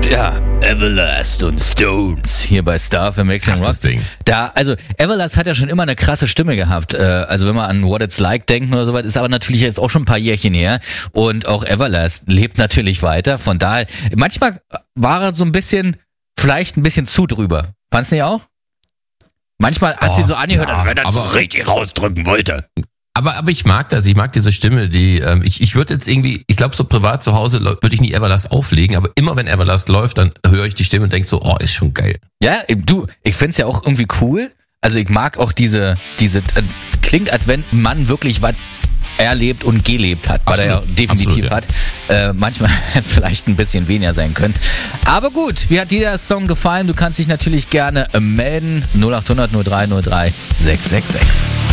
Ja, Everlast und Stones hier bei Star für Mixing Rock. Ding. Also Everlast hat ja schon immer eine krasse Stimme gehabt. Also wenn wir an What It's Like denken oder so was, ist aber natürlich jetzt auch schon ein paar Jährchen her. Und auch Everlast lebt natürlich weiter. Von daher, manchmal war er so ein bisschen, vielleicht ein bisschen zu drüber. Fandst du nicht auch? Manchmal hat sie so angehört, als wenn er das so richtig rausdrücken wollte. Aber ich mag das, ich mag diese Stimme, die, ich würde jetzt irgendwie, ich glaube so privat zu Hause würde ich nie Everlast auflegen, aber immer wenn Everlast läuft, dann höre ich die Stimme und denke so, ist schon geil. Ja, du, ich find's ja auch irgendwie cool. Also ich mag auch diese, klingt als wenn ein Mann wirklich was erlebt und gelebt hat, weil er ja definitiv hat. Manchmal hätte es vielleicht ein bisschen weniger sein können. Aber gut, wie hat dir der Song gefallen? Du kannst dich natürlich gerne melden. 0800 03 03 666.